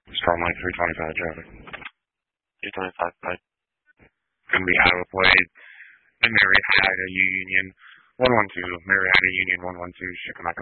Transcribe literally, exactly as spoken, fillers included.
Storm Lake three twenty-five traffic. three twenty-five, right? Gonna be Iowa Plate and Marietta Union one one two, Marietta Union one one two, Chickamauga.